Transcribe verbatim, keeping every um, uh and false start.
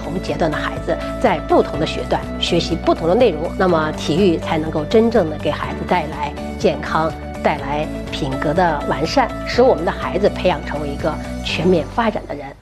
同阶段的孩子，在不同的学段学习不同的内容，那么体育才能够真正的给孩子带来健康，带来品格的完善，使我们的孩子培养成为一个全面发展的人。